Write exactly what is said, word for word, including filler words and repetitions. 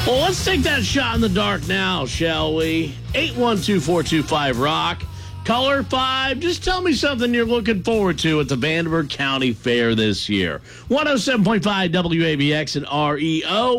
Well, let's take that shot in the dark now, shall we? eight one two, four two five, ROCK. Caller five, just tell me something you're looking forward to at the Vanderburgh County Fair this year. one oh seven point five W A B X and R E O.